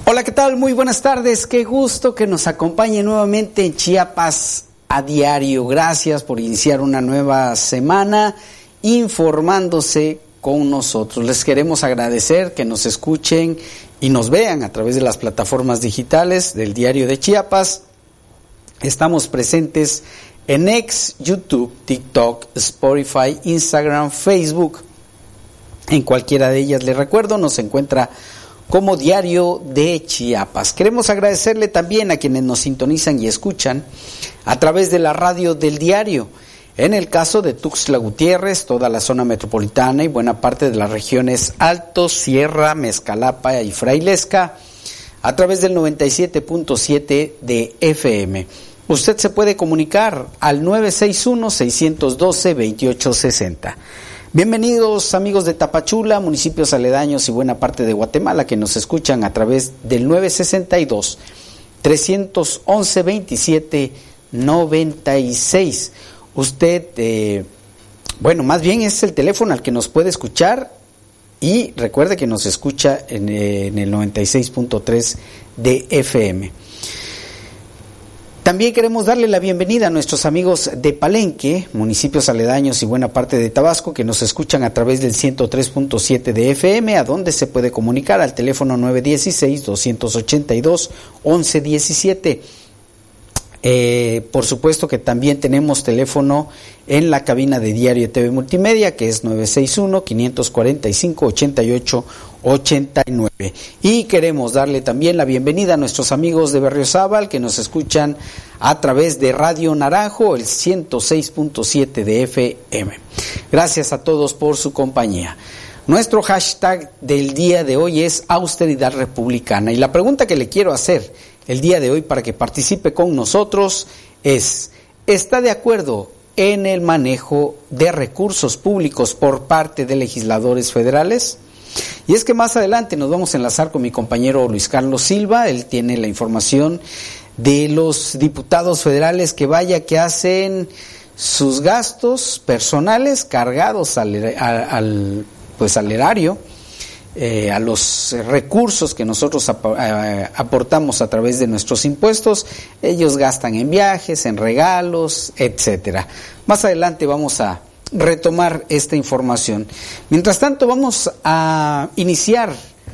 Hola, ¿qué tal? Muy buenas tardes. Qué gusto que nos acompañe nuevamente en Chiapas a Diario. Gracias por iniciar una nueva semana informándose con nosotros. Les queremos agradecer que nos escuchen y nos vean a través de las plataformas digitales del Diario de Chiapas. Estamos presentes en X, YouTube, TikTok, Spotify, Instagram, Facebook. En cualquiera de ellas, les recuerdo, nos encuentra como Diario de Chiapas. Queremos agradecerle también a quienes nos sintonizan y escuchan a través de la radio del diario. En el caso de Tuxtla Gutiérrez, toda la zona metropolitana y buena parte de las regiones Altos, Sierra, Mezcalapa y Frailesca, a través del 97.7 de FM. Usted se puede comunicar al 961-612-2860. Bienvenidos amigos de Tapachula, municipios aledaños y buena parte de Guatemala que nos escuchan a través del 962-311-2796. Usted, más bien es el teléfono al que nos puede escuchar y recuerde que nos escucha en el 96.3 de FM. También queremos darle la bienvenida a nuestros amigos de Palenque, municipios aledaños y buena parte de Tabasco que nos escuchan a través del 103.7 de FM, a donde se puede comunicar al teléfono 916-282-1117. Por supuesto que también tenemos teléfono en la cabina de Diario TV Multimedia, que es 961-545-8889. Y queremos darle también la bienvenida a nuestros amigos de Berriozábal que nos escuchan a través de Radio Naranjo, el 106.7 de FM. Gracias a todos por su compañía. Nuestro hashtag del día de hoy es austeridad republicana. Y la pregunta que le quiero hacer el día de hoy para que participe con nosotros es: ¿está de acuerdo en el manejo de recursos públicos por parte de legisladores federales? Y es que más adelante nos vamos a enlazar con mi compañero Luis Carlos Silva. Él tiene la información de los diputados federales que hacen sus gastos personales cargados al erario, a los recursos que nosotros aportamos a través de nuestros impuestos. Ellos gastan en viajes, en regalos, etcétera. Más adelante vamos a retomar esta información. Mientras tanto, vamos a iniciar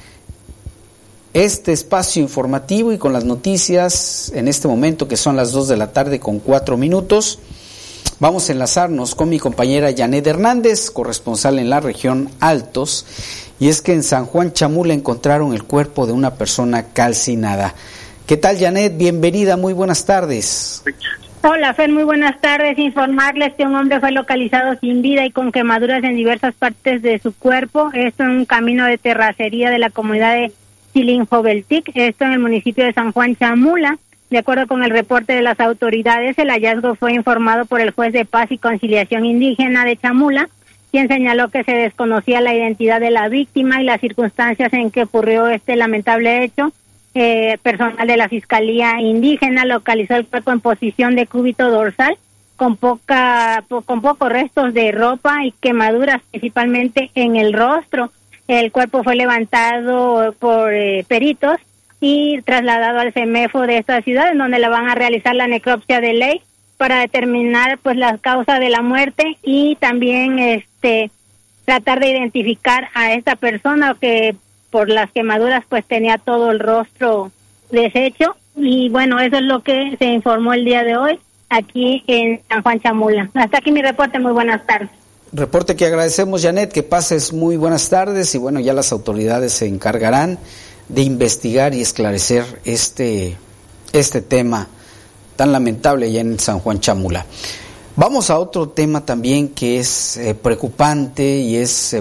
este espacio informativo y con las noticias en este momento que son las 2 de la tarde con 4 minutos. Vamos a enlazarnos con mi compañera Janet Hernández, corresponsal en la región Altos. Y es que en San Juan Chamula encontraron el cuerpo de una persona calcinada. ¿Qué tal, Janet? Bienvenida, muy buenas tardes. Hola, Fer, muy buenas tardes. Informarles que un hombre fue localizado sin vida y con quemaduras en diversas partes de su cuerpo. Esto en un camino de terracería de la comunidad de Chilinjoveltic, esto en el municipio de San Juan Chamula. De acuerdo con el reporte de las autoridades, el hallazgo fue informado por el juez de paz y conciliación indígena de Chamula, quien señaló que se desconocía la identidad de la víctima y las circunstancias en que ocurrió este lamentable hecho. Personal de la Fiscalía Indígena localizó el cuerpo en posición de cúbito dorsal, con pocos restos de ropa y quemaduras, principalmente en el rostro. El cuerpo fue levantado por peritos y trasladado al CEMEFO de esta ciudad, en donde le van a realizar la necropsia de ley para determinar pues la causa de la muerte y también tratar de identificar a esta persona que por las quemaduras pues tenía todo el rostro deshecho. Y bueno, eso es lo que se informó el día de hoy aquí en San Juan Chamula. Hasta aquí mi reporte, muy buenas tardes. Reporte que agradecemos, Janet, que pases muy buenas tardes y bueno, ya las autoridades se encargarán de investigar y esclarecer este tema tan lamentable allá en San Juan Chamula. Vamos a otro tema también que es preocupante y es,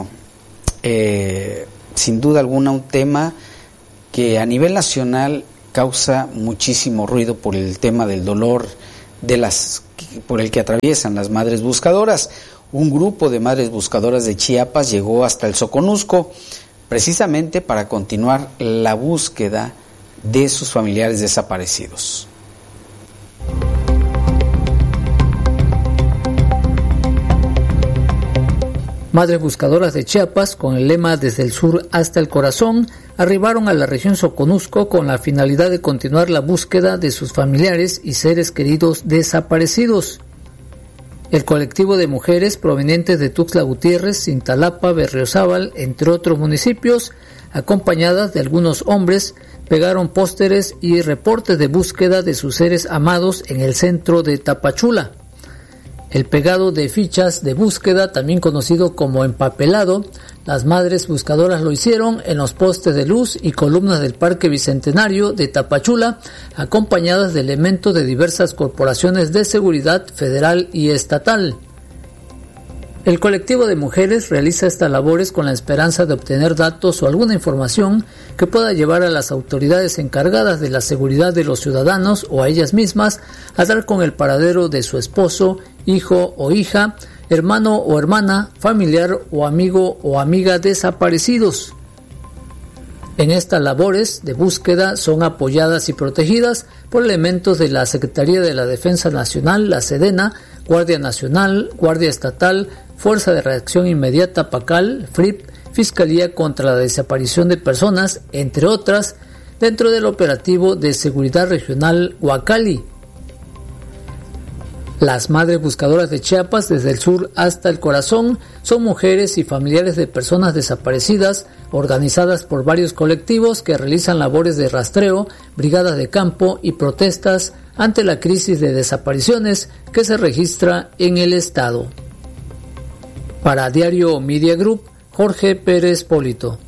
sin duda alguna un tema que a nivel nacional causa muchísimo ruido por el tema del dolor por el que atraviesan las madres buscadoras. Un grupo de madres buscadoras de Chiapas llegó hasta el Soconusco precisamente para continuar la búsqueda de sus familiares desaparecidos. Madres buscadoras de Chiapas, con el lema Desde el sur hasta el corazón, arribaron a la región Soconusco con la finalidad de continuar la búsqueda de sus familiares y seres queridos desaparecidos. El colectivo de mujeres provenientes de Tuxtla Gutiérrez, Cintalapa, Berriozábal, entre otros municipios, acompañadas de algunos hombres, pegaron pósteres y reportes de búsqueda de sus seres amados en el centro de Tapachula. El pegado de fichas de búsqueda, también conocido como empapelado, las madres buscadoras lo hicieron en los postes de luz y columnas del Parque Bicentenario de Tapachula, acompañadas de elementos de diversas corporaciones de seguridad federal y estatal. El colectivo de mujeres realiza estas labores con la esperanza de obtener datos o alguna información que pueda llevar a las autoridades encargadas de la seguridad de los ciudadanos o a ellas mismas a dar con el paradero de su esposo, hijo o hija, hermano o hermana, familiar o amigo o amiga desaparecidos. En estas labores de búsqueda son apoyadas y protegidas por elementos de la Secretaría de la Defensa Nacional, la Sedena, Guardia Nacional, Guardia Estatal, Fuerza de Reacción Inmediata PACAL, FRIP, Fiscalía contra la Desaparición de Personas, entre otras, dentro del operativo de Seguridad Regional Huacali. Las madres buscadoras de Chiapas, desde el sur hasta el corazón, son mujeres y familiares de personas desaparecidas, organizadas por varios colectivos que realizan labores de rastreo, brigadas de campo y protestas ante la crisis de desapariciones que se registra en el estado. Para Diario Media Group, Jorge Pérez Polito.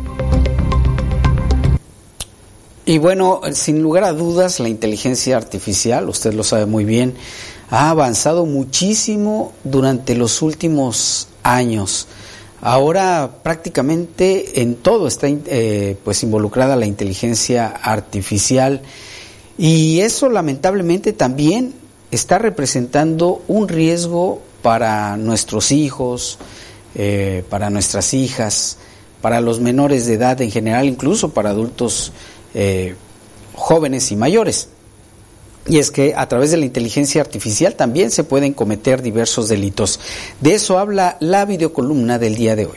Y bueno, sin lugar a dudas, la inteligencia artificial, usted lo sabe muy bien, ha avanzado muchísimo durante los últimos años. Ahora prácticamente en todo está pues involucrada la inteligencia artificial, y eso lamentablemente también está representando un riesgo para nuestros hijos, para nuestras hijas, para los menores de edad en general, incluso para adultos jóvenes y mayores. Y es que a través de la inteligencia artificial también se pueden cometer diversos delitos. De eso habla la videocolumna del día de hoy.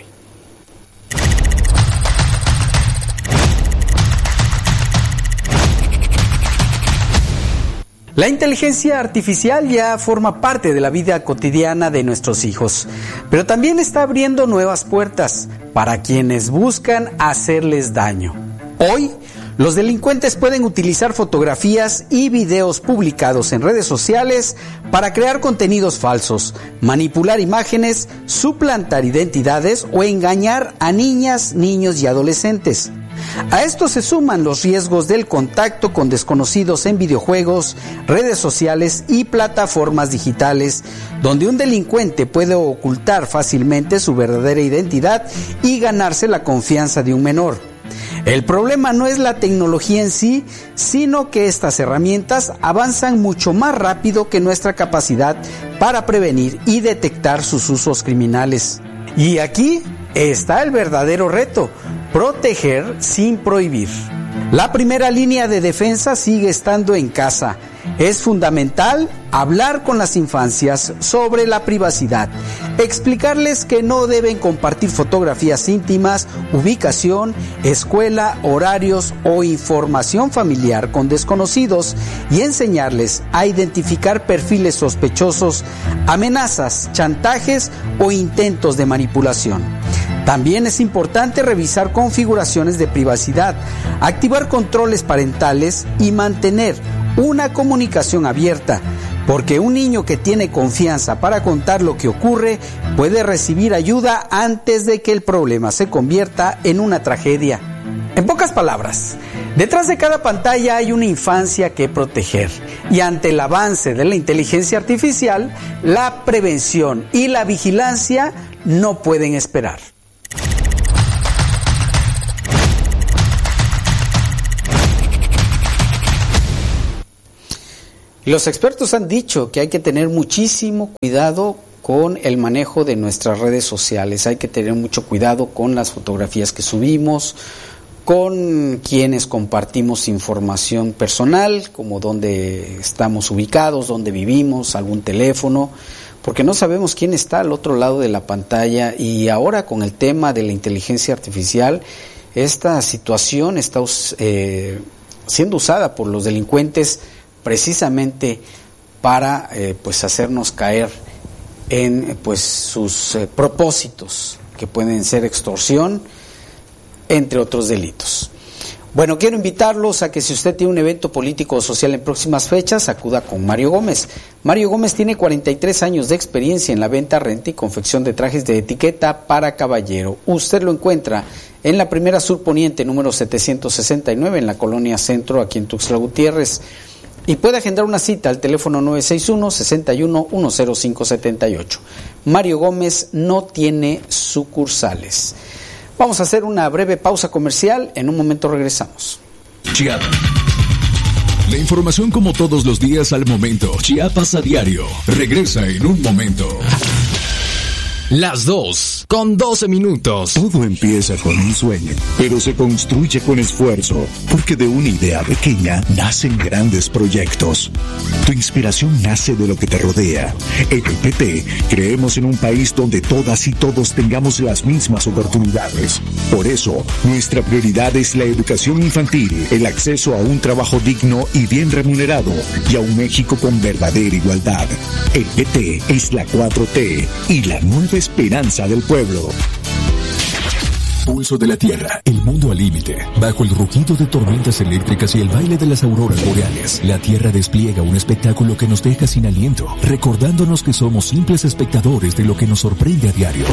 La inteligencia artificial ya forma parte de la vida cotidiana de nuestros hijos, pero también está abriendo nuevas puertas para quienes buscan hacerles daño. Hoy, los delincuentes pueden utilizar fotografías y videos publicados en redes sociales para crear contenidos falsos, manipular imágenes, suplantar identidades o engañar a niñas, niños y adolescentes. A esto se suman los riesgos del contacto con desconocidos en videojuegos, redes sociales y plataformas digitales, donde un delincuente puede ocultar fácilmente su verdadera identidad y ganarse la confianza de un menor. El problema no es la tecnología en sí, sino que estas herramientas avanzan mucho más rápido que nuestra capacidad para prevenir y detectar sus usos criminales. Y aquí está el verdadero reto: proteger sin prohibir. La primera línea de defensa sigue estando en casa. Es fundamental hablar con las infancias sobre la privacidad, explicarles que no deben compartir fotografías íntimas, ubicación, escuela, horarios o información familiar con desconocidos, y enseñarles a identificar perfiles sospechosos, amenazas, chantajes o intentos de manipulación. También es importante revisar configuraciones de privacidad, activar controles parentales y mantener una comunicación abierta, porque un niño que tiene confianza para contar lo que ocurre puede recibir ayuda antes de que el problema se convierta en una tragedia. En pocas palabras, detrás de cada pantalla hay una infancia que proteger, y ante el avance de la inteligencia artificial, la prevención y la vigilancia no pueden esperar. Los expertos han dicho que hay que tener muchísimo cuidado con el manejo de nuestras redes sociales. Hay que tener mucho cuidado con las fotografías que subimos, con quienes compartimos información personal, como dónde estamos ubicados, dónde vivimos, algún teléfono, porque no sabemos quién está al otro lado de la pantalla, y ahora con el tema de la inteligencia artificial, esta situación está siendo usada por los delincuentes precisamente para pues hacernos caer en pues sus propósitos, que pueden ser extorsión, entre otros delitos. Bueno, quiero invitarlos a que si usted tiene un evento político o social en próximas fechas, acuda con Mario Gómez. Mario Gómez tiene 43 años de experiencia en la venta, renta y confección de trajes de etiqueta para caballero. Usted lo encuentra en la Primera Sur Poniente, número 769, en la Colonia Centro, aquí en Tuxtla Gutiérrez. Y puede agendar una cita al teléfono 961-61-10578. Mario Gómez no tiene sucursales. Vamos a hacer una breve pausa comercial. En un momento regresamos. Chiapas. La información como todos los días al momento. Chiapas a diario. Regresa en un momento. Las 2:12. Todo empieza con un sueño, pero se construye con esfuerzo, porque de una idea pequeña nacen grandes proyectos. Tu inspiración nace de lo que te rodea. En el PT creemos en un país donde todas y todos tengamos las mismas oportunidades. Por eso, nuestra prioridad es la educación infantil, el acceso a un trabajo digno y bien remunerado, y a un México con verdadera igualdad. El PT es la 4T y la nueva esperanza del pueblo. Pulso de la Tierra, el mundo al límite. Bajo el rugido de tormentas eléctricas y el baile de las auroras boreales, la Tierra despliega un espectáculo que nos deja sin aliento, recordándonos que somos simples espectadores de lo que nos sorprende a diario.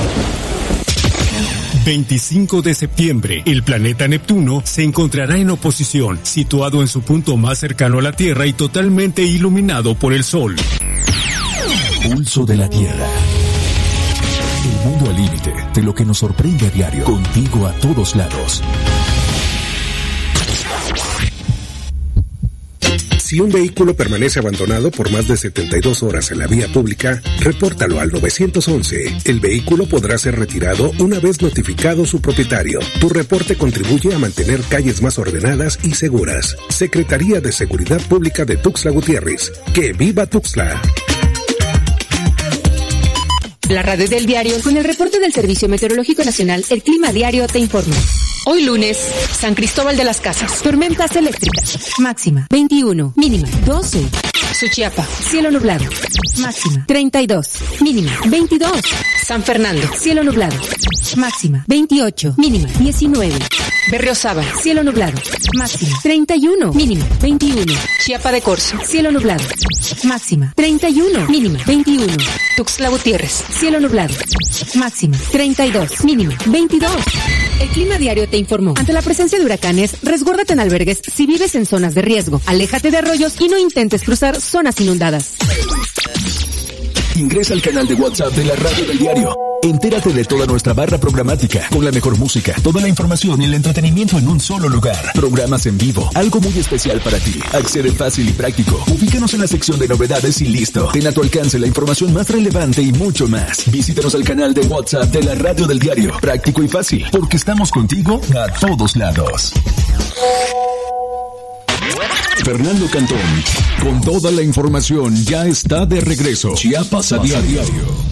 25 de septiembre, el planeta Neptuno se encontrará en oposición, situado en su punto más cercano a la Tierra y totalmente iluminado por el Sol. Pulso de la Tierra. El mundo al límite de lo que nos sorprende a diario. Contigo a todos lados. Si un vehículo permanece abandonado por más de 72 horas en la vía pública, repórtalo al 911. El vehículo podrá ser retirado una vez notificado su propietario. Tu reporte contribuye a mantener calles más ordenadas y seguras. Secretaría de Seguridad Pública de Tuxtla Gutiérrez. ¡Que viva Tuxtla! La radio del diario, con el reporte del Servicio Meteorológico Nacional, el Clima Diario te informa. Hoy lunes, San Cristóbal de las Casas, tormentas eléctricas, máxima 21, mínima 12. Suchiapa, cielo nublado, máxima 32, mínima 22. San Fernando, cielo nublado, máxima 28, mínima 19. Berriozábal, cielo nublado, máxima 31, mínima 21. Chiapa de Corzo, cielo nublado, máxima 31, mínima 21. Tuxtla Gutiérrez, cielo nublado, máxima 32, mínima 22. El Clima Diario te informó. Ante la presencia de huracanes, resguárdate en albergues si vives en zonas de riesgo. Aléjate de arroyos y no intentes cruzar zonas inundadas. Ingresa al canal de WhatsApp de la radio del diario. Entérate de toda nuestra barra programática, con la mejor música, toda la información y el entretenimiento en un solo lugar. Programas en vivo, algo muy especial para ti. Accede fácil y práctico. Ubícanos en la sección de novedades y listo. Ten a tu alcance la información más relevante y mucho más. Visítanos al canal de WhatsApp de la radio del diario. Práctico y fácil, porque estamos contigo a todos lados. Fernando Cantón, con toda la información, ya está de regreso. Chiapas a diario.